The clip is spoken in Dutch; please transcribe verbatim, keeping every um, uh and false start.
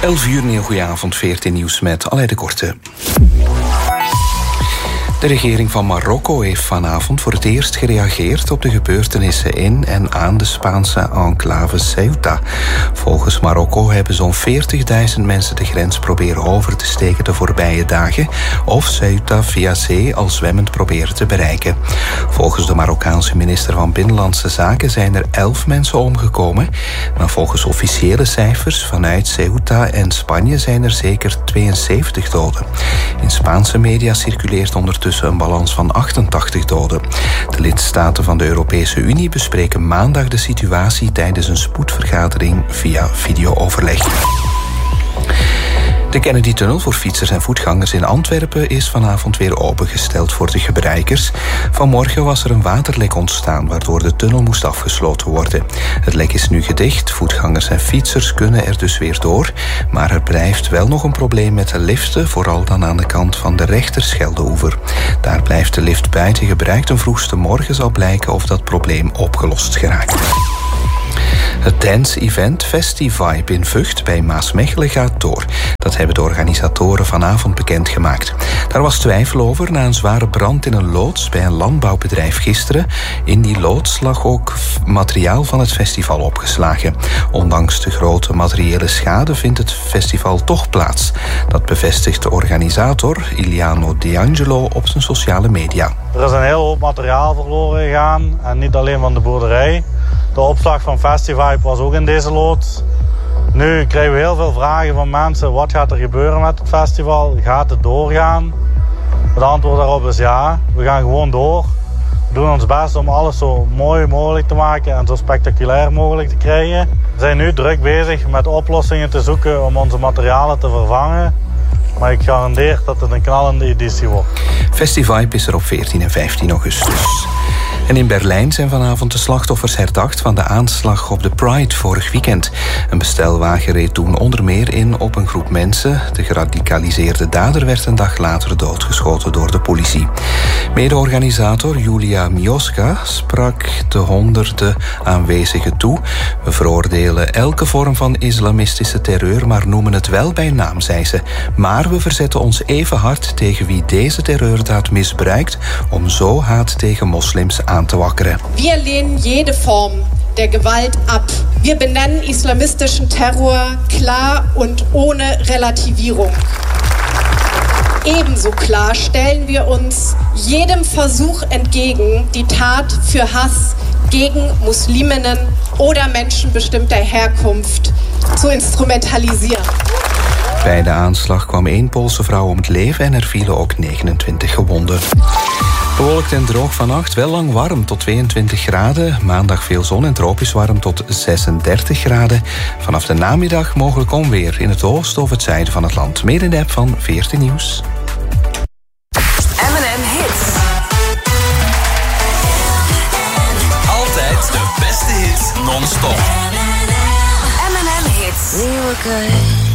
elf uur, een heel goede avond, veertien nieuws met Aleid de Korte. De regering van Marokko heeft vanavond voor het eerst gereageerd op de gebeurtenissen in en aan de Spaanse enclave Ceuta. Volgens Marokko hebben zo'n veertigduizend mensen de grens proberen over te steken de voorbije dagen of Ceuta via zee al zwemmend proberen te bereiken. Volgens de Marokkaanse minister van Binnenlandse Zaken zijn er elf mensen omgekomen, maar volgens officiële cijfers vanuit Ceuta en Spanje zijn er zeker tweeënzeventig doden. In Spaanse media circuleert ondertussen een balans van achtentachtig doden. De lidstaten van de Europese Unie bespreken maandag de situatie tijdens een spoedvergadering via videooverleg. De Kennedy-tunnel voor fietsers en voetgangers in Antwerpen is vanavond weer opengesteld voor de gebruikers. Vanmorgen was er een waterlek ontstaan, waardoor de tunnel moest afgesloten worden. Het lek is nu gedicht, voetgangers en fietsers kunnen er dus weer door. Maar er blijft wel nog een probleem met de liften, vooral dan aan de kant van de Rechterscheldeoever. Daar blijft de lift buiten gebruikt en vroegste morgen zal blijken of dat probleem opgelost geraakt. Het dance-event Festi-Vibe in Vught bij Maasmechelen gaat door. Dat hebben de organisatoren vanavond bekendgemaakt. Daar was twijfel over na een zware brand in een loods bij een landbouwbedrijf gisteren. In die loods lag ook materiaal van het festival opgeslagen. Ondanks de grote materiële schade vindt het festival toch plaats. Dat bevestigt de organisator Iliano D'Angelo op zijn sociale media. Er is een heel hoop materiaal verloren gegaan en niet alleen van de boerderij. De opslag van Festi-Vibe was ook in deze loods. Nu krijgen we heel veel vragen van mensen. Wat gaat er gebeuren met het festival? Gaat het doorgaan? Het antwoord daarop is ja. We gaan gewoon door. We doen ons best om alles zo mooi mogelijk te maken en zo spectaculair mogelijk te krijgen. We zijn nu druk bezig met oplossingen te zoeken om onze materialen te vervangen. Maar ik garandeer dat het een knallende editie wordt. Festi-Vibe is er op veertien en vijftien augustus. En in Berlijn zijn vanavond de slachtoffers herdacht van de aanslag op de Pride vorig weekend. Een bestelwagen reed toen onder meer in op een groep mensen. De geradicaliseerde dader werd een dag later doodgeschoten door de politie. Mede-organisator Julia Mioska sprak de honderden aanwezigen toe. We veroordelen elke vorm van islamistische terreur, maar noemen het wel bij naam, zei ze. Maar we verzetten ons even hard tegen wie deze terreurdaad misbruikt om zo haat tegen moslims aan te wakkeren. Wir lehnen jede Form der Gewalt ab. Wir benennen islamistischen Terror klar und ohne Relativierung. Ebenso klar stellen wir uns jedem Versuch entgegen, die Tat für Hass gegen Musliminnen oder Menschen bestimmter Herkunft zu instrumentalisieren. Bij de aanslag kwam één Poolse vrouw om het leven en er vielen ook negenentwintig gewonden. Bewolkt en droog vannacht, wel lang warm tot tweeëntwintig graden. Maandag veel zon en tropisch warm tot zesendertig graden. Vanaf de namiddag mogelijk onweer in het oosten of het zuiden van het land. Meer in de app van veertien Nieuws. M en M Hits. Altijd de beste hits non-stop. M en M Hits. We were good.